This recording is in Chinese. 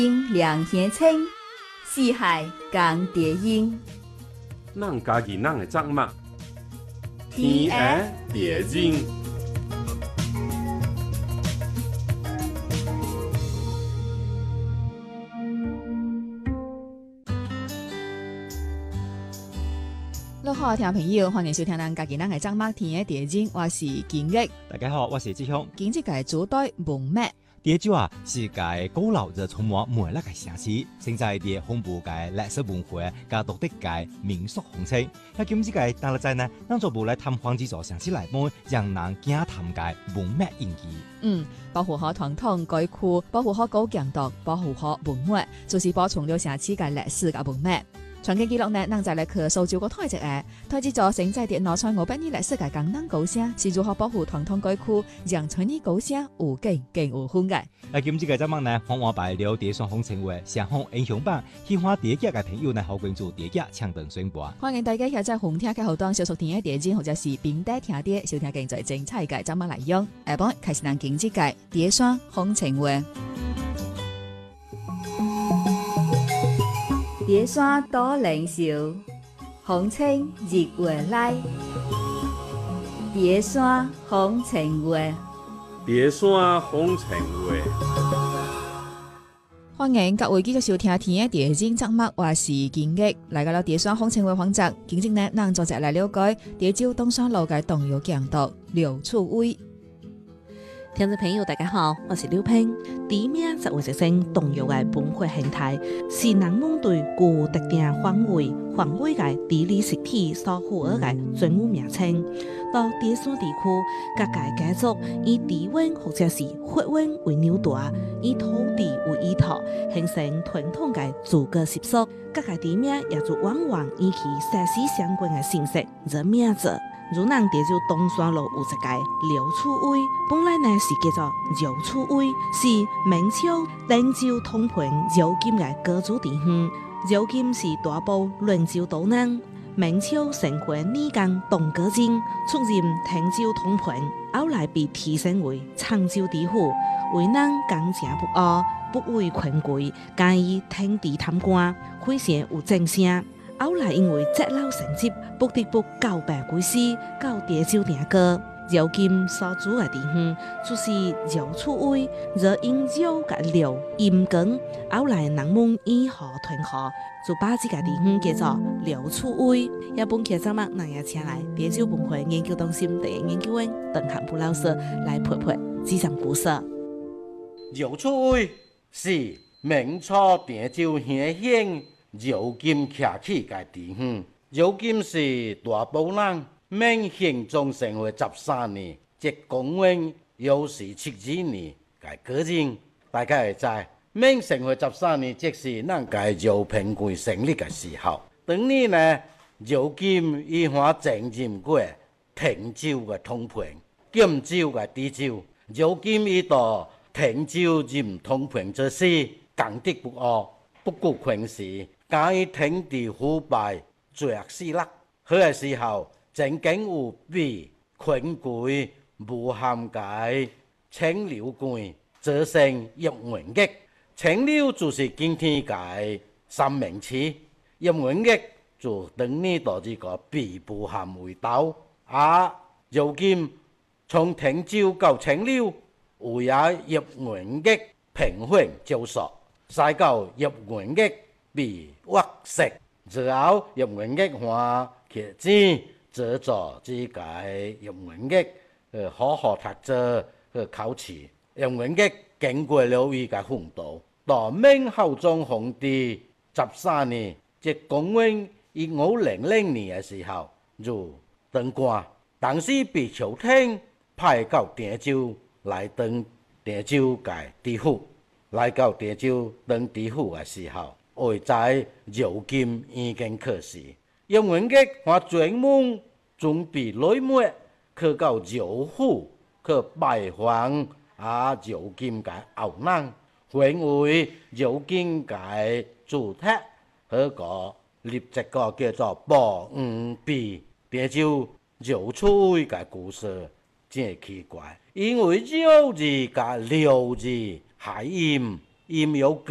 梁先生，四海讲电影， 咱家己咱的节目，天涯蝶影。 各位聽眾朋友，歡迎收聽咱家己咱嘅節目《天涯蝶影》，我是金玉。 大家好，我是志雄。 今日嘅主題文墨。 第一集啊，是介古老熱充滿美麗嘅城市，現在啲豐富嘅歷史文化加獨特嘅民俗風情。那今次嘅單日仔呢，咱做部來探訪幾座城市內面，讓人驚探嘅文墨印記。 保護好傳統街區，保護好古建築，保護好文墨，就是補充了城市嘅歷史嘅文墨。傳記記錄呢，咱再來去蘇州個台一下，台一座現在啲農村500年歷史嘅江南高聲，是如何保護傳統街區，讓村里高聲有景更有風嘅。 今次嘅節目呢，我擺了蝶雙風情話，上紅英雄版，喜歡蝶劇嘅朋友呢，好關注蝶劇搶登宣播。 歡迎大家喺在紅聽嘅後端小熟聽嘅電影，或者是並帶聽啲收聽更最精彩嘅節目內容。下晡開始咱經濟界蝶雙風情話。 蝶山多靈秀，風情日月來。蝶山風情話， 蝶山風情話。 歡迎各位繼續收聽《天涯蝶影》節目，我是金玉，來到了蝶山風情話環節。今日呢，咱就來了解蝶州東山路嘅東遊建築劉厝圍。 聽眾朋友大家好，我是劉平。地名就會直稱東遊嘅文化形態，是人們對具特定範圍嘅地理實體所賦予嘅專有名稱。到蝶山地區，各界家族以地溫或者是血溫為紐帶，以土地為依託，形成傳統嘅族歌習俗。各界地名也就往往以其息息相關嘅形式而名字。如咱蝶州東山路有一間劉厝圍，本來呢是叫做劉厝圍，是明朝靈州統盤柔金嘅歌主地方。柔金是大埔輪州島人，明朝成官二江東歌鎮，出任汀州統盤，後來被提升為長州知府，為人剛正不阿，不畏權貴，敢於聽地探官，非常有正聲。後來因為積勞成疾，不得不告別歸師，到蝶州定居。柔金所住嘅地方就是劉厝圍，而因柔嘅劉陰根，後來人們以河屯河，就把這個地方叫做劉厝圍。一本劇節目，咱也請來蝶州文化研究中心第一研究員鄧漢普老師來陪陪這場故事。 劉厝圍是明初蝶州縣縣柔金徛起嘅地方。柔金是大埔人，明憲宗成為13年，即公元1472年嘅個人。大家會知，明成為13年，即是咱嘅柔平郡成立嘅時候。當年呢，柔金已經曾任過汀州嘅統盤、荊州嘅知州。柔金已到汀州任統盤之時，功德不阿，不顧權勢。敢於挺地腐敗，罪惡死戮。迄個時候，曾經有被權貴誣陷嘅青柳郡，造成葉文益。青柳就是今天嘅三明市，葉文益就當年到這個被誣陷為盜。柔金從汀州到青柳，為葉文益平反招索，使到葉文益被屈釋之後，葉文益還挾錢資助這個葉文益好好讀書去考試。葉文益經過了伊個奮鬥，到明孝宗皇帝13年，即公元1500年嘅時候，就當官。當時被朝廷派到蝶州來當蝶州嘅知府，來到蝶州當知府嘅時候。會在柔金已經考試，葉文益還專門準備禮物去到柔府去拜訪柔金嘅後人，還為柔金嘅主題嗰個立一個叫做保護碑。蝶州柔厝圍嘅故事真奇怪，因為柔字加廖字諧音，音有